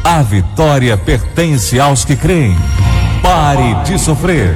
A vitória pertence aos que creem. Pare de sofrer.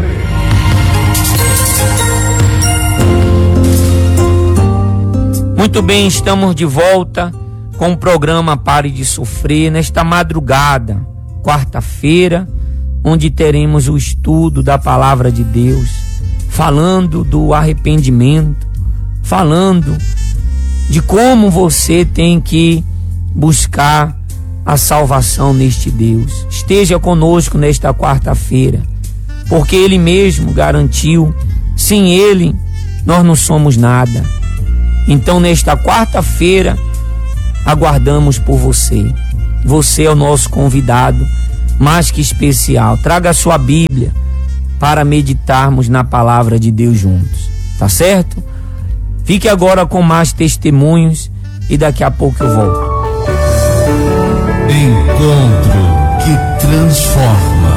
Muito bem, estamos de volta com o programa Pare de Sofrer nesta madrugada, quarta-feira, onde teremos o estudo da Palavra de Deus, falando do arrependimento, falando de como você tem que buscar a salvação neste Deus. Esteja conosco nesta quarta-feira, porque Ele mesmo garantiu, sem Ele nós não somos nada. Então nesta quarta-feira aguardamos por você. Você é o nosso convidado mais que especial. Traga a sua Bíblia para meditarmos na palavra de Deus juntos, tá certo? Fique agora com mais testemunhos e daqui a pouco eu volto. Encontro que transforma.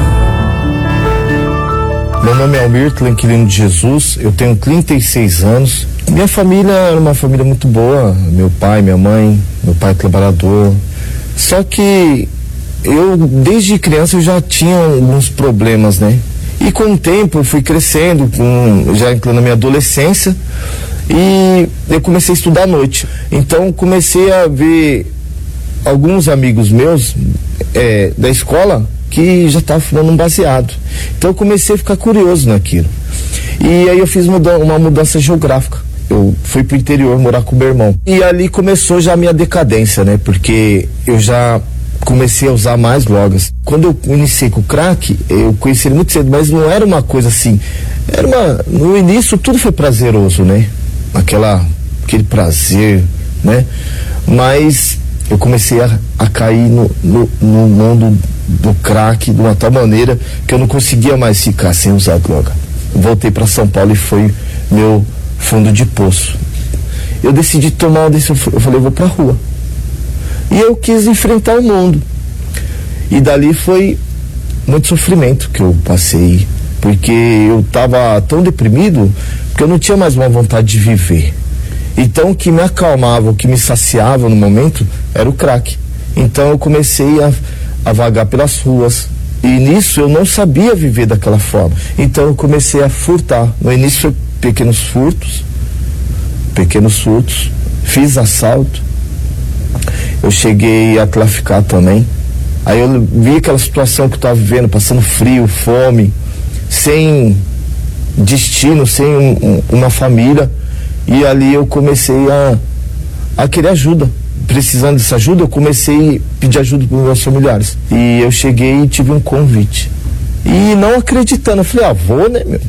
Meu nome é Almirto Lenquilino de Jesus, eu tenho 36 anos. Minha família era uma família muito boa, meu pai, minha mãe, meu pai é trabalhador. Só que eu, desde criança, eu já tinha alguns problemas, né? E com o tempo eu fui crescendo, já entrando na minha adolescência, e eu comecei a estudar à noite. Então comecei a ver alguns amigos meus da escola que já estavam fumando um baseado. Então eu comecei a ficar curioso naquilo. E aí eu fiz uma mudança geográfica. Eu fui pro interior morar com o meu irmão. E ali começou já a minha decadência, né? Porque eu já comecei a usar mais drogas. Quando eu iniciei com o crack, eu conheci ele muito cedo, mas não era uma coisa assim. No início tudo foi prazeroso, né? Aquele prazer, né? Mas eu comecei a cair no mundo do crack de uma tal maneira que eu não conseguia mais ficar sem usar droga. Voltei para São Paulo e foi meu fundo de poço. Eu decidi tomar uma decisão, eu falei, eu vou pra rua. E eu quis enfrentar o mundo. E dali foi muito sofrimento que eu passei, porque eu estava tão deprimido que eu não tinha mais uma vontade de viver. Então o que me acalmava, o que me saciava no momento era o crack. Então eu comecei a vagar pelas ruas, e nisso eu não sabia viver daquela forma. Então eu comecei a furtar. No início foi pequenos furtos, fiz assalto, eu cheguei a traficar também. Aí eu vi aquela situação que eu estava vivendo, passando frio, fome, sem destino, sem uma família, e ali eu comecei a querer ajuda. Precisando dessa ajuda, eu comecei a pedir ajuda para os meus familiares. E eu cheguei e tive um convite. E não acreditando, eu falei, vou, né, meu?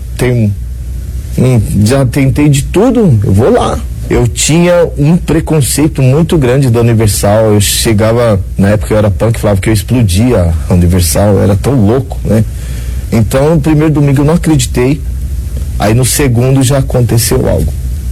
Já tentei de tudo, eu vou lá. Eu tinha um preconceito muito grande da Universal. Eu chegava, na época eu era punk, falava que eu explodia a Universal, eu era tão louco, né? Então, no primeiro domingo eu não acreditei. Aí no segundo já aconteceu algo.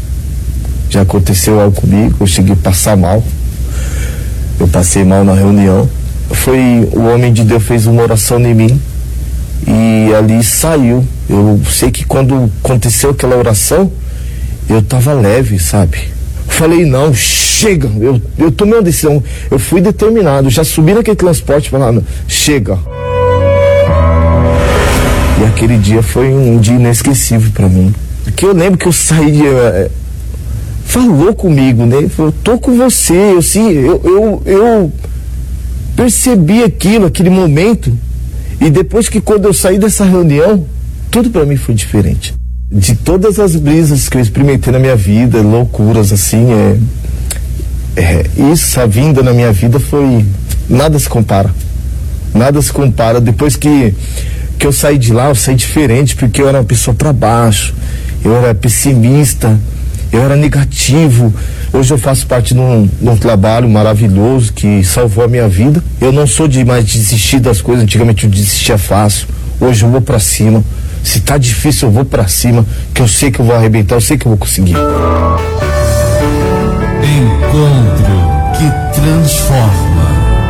Comigo, eu cheguei a passar mal. Eu passei mal na reunião. O homem de Deus fez uma oração em mim e ali saiu. Eu sei que quando aconteceu aquela oração, eu tava leve, sabe? Falei, não, chega. Eu tomei uma decisão, eu fui determinado, já subi naquele transporte e falei, chega. E aquele dia foi um dia inesquecível pra mim. Porque eu lembro que eu saí falou comigo, né? Falou, tô com você. Eu percebi aquele momento, e depois quando eu saí dessa reunião, tudo pra mim foi diferente. De todas as brisas que eu experimentei na minha vida, loucuras assim, isso, a vinda na minha vida foi, nada se compara. Depois que eu saí de lá, eu saí diferente, porque eu era uma pessoa pra baixo, eu era pessimista, eu era negativo. Hoje eu faço parte de um trabalho maravilhoso que salvou a minha vida. Eu não sou de mais desistir das coisas. Antigamente eu desistia fácil. Hoje eu vou pra cima. Se tá difícil, eu vou pra cima, que eu sei que eu vou arrebentar, eu sei que eu vou conseguir. Encontro que transforma.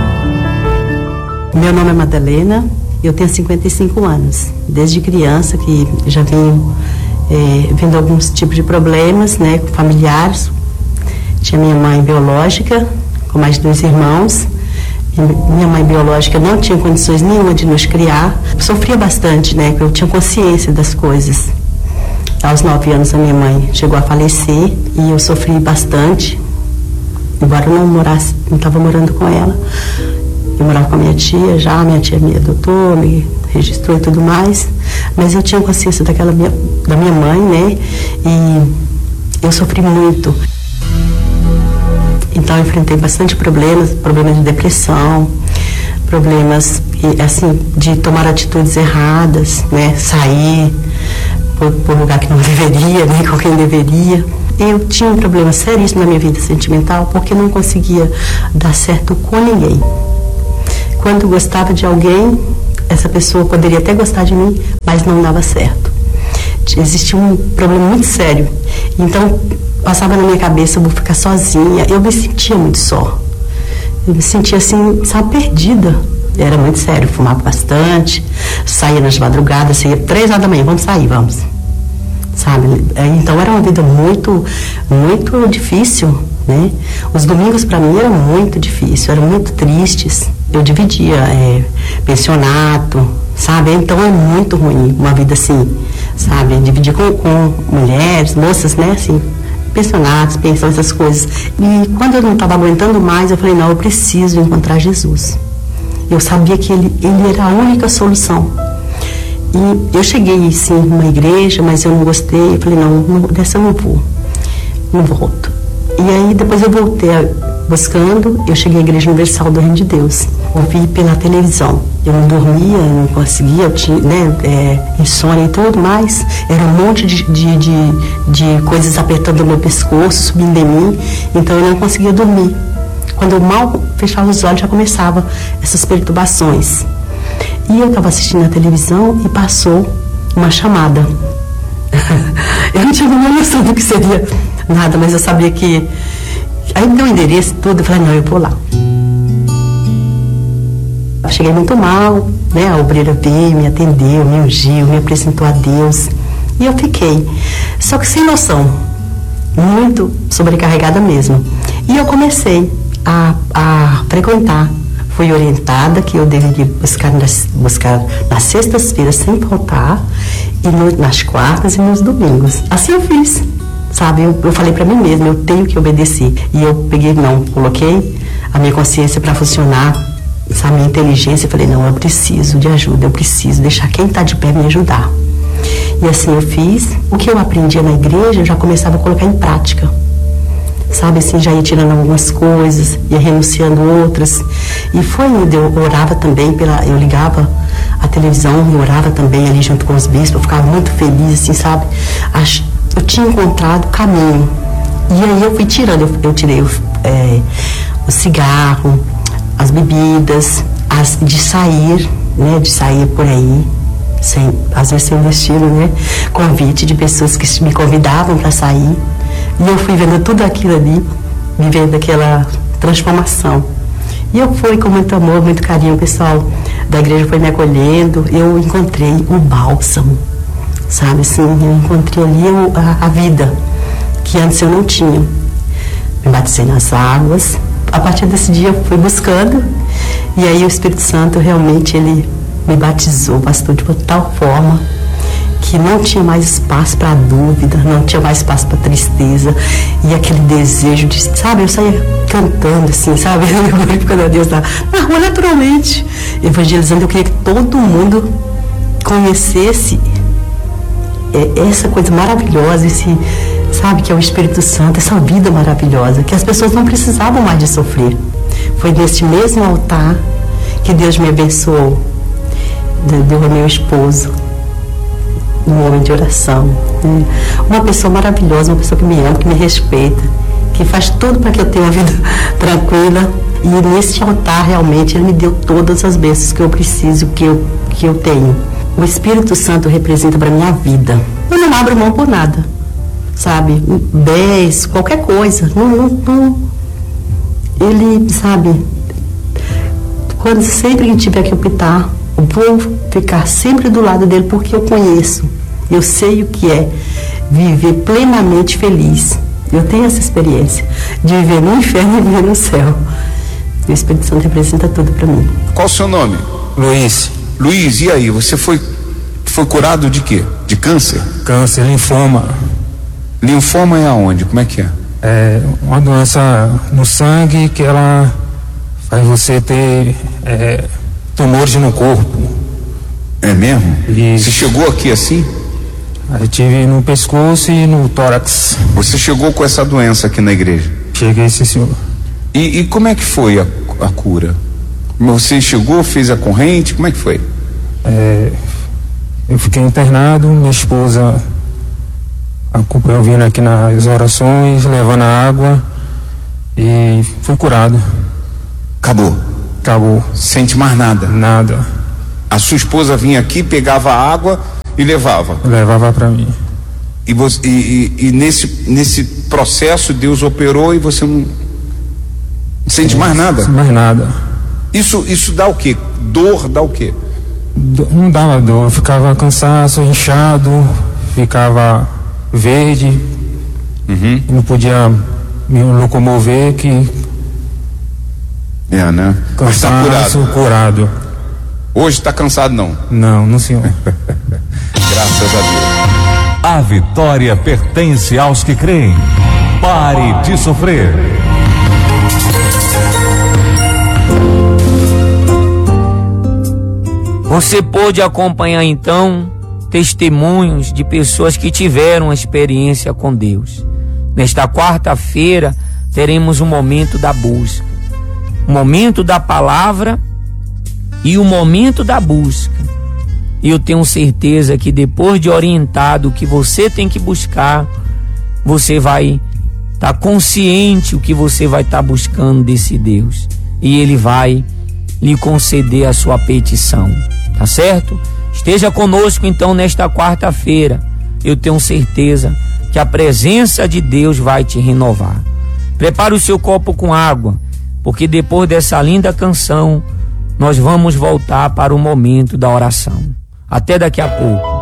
Meu nome é Madalena, eu tenho 55 anos. Desde criança que já venho vendo alguns tipos de problemas, né, familiares. Tinha minha mãe biológica, com mais 2 irmãos. Minha mãe biológica não tinha condições nenhuma de nos criar. Sofria bastante, né? Eu tinha consciência das coisas. Aos 9 anos a minha mãe chegou a falecer e eu sofri bastante. Embora eu não estava morando com ela. Eu morava com a minha tia já, minha tia me adotou, me registrou e tudo mais. Mas eu tinha consciência da minha mãe, né? E eu sofri muito. Então eu enfrentei bastante problemas de depressão, problemas assim, de tomar atitudes erradas, né? Sair por lugar que não deveria, nem com quem deveria. Eu tinha um problema seríssimo na minha vida sentimental porque eu não conseguia dar certo com ninguém. Quando gostava de alguém, essa pessoa poderia até gostar de mim, mas não dava certo. Existia um problema muito sério. Então passava na minha cabeça, eu vou ficar sozinha. Eu me sentia muito só. Eu me sentia assim, sabe, perdida. Era muito sério, fumava bastante, saía nas madrugadas, saía 3 horas da manhã, vamos sair, vamos. Sabe? Então era uma vida muito, muito difícil, né? Os domingos para mim eram muito difíceis, eram muito tristes. Eu dividia pensionato, sabe? Então é muito ruim uma vida assim, sabe? Dividir com mulheres, moças, né? Assim, pensionatos, pensão, essas coisas. E quando eu não estava aguentando mais, eu falei, não, eu preciso encontrar Jesus. Eu sabia que ele era a única solução. E eu cheguei, sim, numa igreja, mas eu não gostei. Eu falei, não, dessa eu não vou, não volto. E aí depois eu voltei buscando, eu cheguei à Igreja Universal do Reino de Deus. Ouvi pela televisão. Eu não dormia, não conseguia, eu tinha, né, insônia e tudo, mas era um monte de coisas apertando o meu pescoço, subindo em mim, então eu não conseguia dormir. Quando eu mal fechava os olhos, já começava essas perturbações. E eu estava assistindo a televisão e passou uma chamada. Eu não tinha nenhuma noção do que seria nada, mas eu sabia que... Aí me deu o endereço e tudo, eu falei, não, eu vou lá. Eu cheguei muito mal, né? A obreira veio, me atendeu, me ungiu, me apresentou a Deus. E eu fiquei. Só que sem noção, muito sobrecarregada mesmo. E eu comecei a frequentar. Fui orientada que eu deveria buscar nas sextas-feiras sem faltar, e nas quartas e nos domingos. Assim eu fiz, sabe? Eu falei para mim mesma, eu tenho que obedecer. E eu peguei, coloquei a minha consciência para funcionar, a minha inteligência. Eu falei, não, eu preciso de ajuda, eu preciso deixar quem está de pé me ajudar. E assim eu fiz. O que eu aprendia na igreja, eu já começava a colocar em prática. Sabe, assim, já ia tirando algumas coisas, ia renunciando outras. E foi onde eu orava também, eu ligava a televisão e orava também ali junto com os bispos. Eu ficava muito feliz, assim, sabe? Eu tinha encontrado o caminho. E aí eu fui tirando, eu tirei o cigarro, as bebidas, de sair, né? De sair por aí, às vezes sem destino, né? Convite de pessoas que me convidavam para sair. E eu fui vendo tudo aquilo ali, vivendo aquela transformação. E eu fui com muito amor, muito carinho, o pessoal da igreja foi me acolhendo. Eu encontrei um bálsamo, sabe assim, eu encontrei ali a vida, que antes eu não tinha. Me batizei nas águas. A partir desse dia eu fui buscando, e aí o Espírito Santo realmente, ele me batizou, bastou de uma tal forma que não tinha mais espaço para dúvida, não tinha mais espaço para tristeza, e aquele desejo de, sabe, eu saía cantando assim, sabe, glorificando a Deus na rua naturalmente, evangelizando. Eu queria que todo mundo conhecesse essa coisa maravilhosa, sabe, que é o Espírito Santo, essa vida maravilhosa, que as pessoas não precisavam mais de sofrer. Foi neste mesmo altar que Deus me abençoou, deu ao meu esposo, um homem de oração, né? Uma pessoa maravilhosa, uma pessoa que me ama, que me respeita, que faz tudo para que eu tenha uma vida tranquila. E nesse altar realmente ele me deu todas as bênçãos que eu preciso, que eu tenho. O Espírito Santo representa para minha vida. Eu não abro mão por nada, sabe? Bens, qualquer coisa. Não. Ele, sabe, quando sempre que tiver que optar, eu vou ficar sempre do lado dele, porque eu conheço, eu sei o que é viver plenamente feliz. Eu tenho essa experiência de viver no inferno e viver no céu. E o Espírito Santo representa tudo para mim. Qual o seu nome? Luiz. Luiz, e aí? Você foi curado de quê? De câncer? Câncer, linfoma. Linfoma é aonde? Como é que é? É uma doença no sangue que ela faz você ter tumores no corpo. É mesmo? Isso. Você chegou aqui assim? Eu tive no pescoço e no tórax. Você chegou com essa doença aqui na igreja? Cheguei, sim, senhor. E como é que foi a cura? Você chegou, fez a corrente, como é que foi? Eu fiquei internado, minha esposa acompanhou vindo aqui nas orações, levando a água e fui curado. Acabou? Acabou. Sente mais nada? Nada. A sua esposa vinha aqui, pegava a água e levava? Levava para mim. E nesse processo Deus operou e você não sente mais nada? Mais nada. Isso dá o quê? Dor dá o quê? Não dava dor, eu ficava cansaço, inchado, ficava verde, não podia me locomover, que né? Mas tá cansaço, curado. Hoje tá cansado não? Não, senhor. Graças a Deus. A vitória pertence aos que creem. Pare de sofrer. Você pôde acompanhar então testemunhos de pessoas que tiveram a experiência com Deus. Nesta quarta-feira teremos um momento da busca, o momento da palavra e o momento da busca. E eu tenho certeza que depois de orientado o que você tem que buscar, você vai estar consciente o que você vai estar buscando desse Deus. E Ele vai lhe conceder a sua petição. Tá certo? Esteja conosco então nesta quarta-feira. Eu tenho certeza que a presença de Deus vai te renovar. Prepare o seu copo com água, porque depois dessa linda canção, nós vamos voltar para o momento da oração. Até daqui a pouco.